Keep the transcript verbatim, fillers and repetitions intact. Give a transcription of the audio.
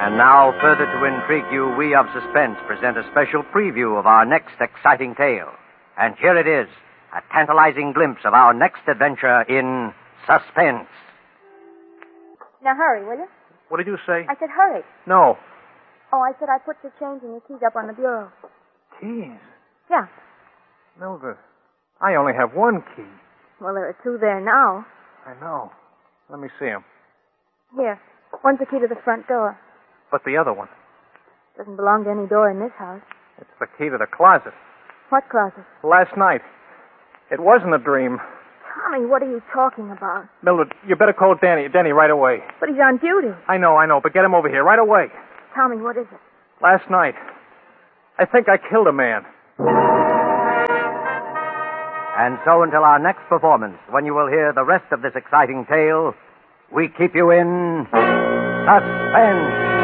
And now, further to intrigue you, we of Suspense present a special preview of our next exciting tale. And here it is, a tantalizing glimpse of our next adventure in Suspense. Now hurry, will you? What did you say? I said hurry. No. Oh, I said I put your change and your keys up on the bureau. Keys? Yeah. Mildred, I only have one key. Well, there are two there now. I know. Let me see them. Here. One's the key to the front door. But the other one? Doesn't belong to any door in this house. It's the key to the closet. What closet? Last night. It wasn't a dream. Tommy, what are you talking about? Mildred, you better call Danny, Danny right away. But he's on duty. I know, I know, but get him over here right away. Tommy, what is it? Last night, I think I killed a man. And so until our next performance, when you will hear the rest of this exciting tale, we keep you in suspense.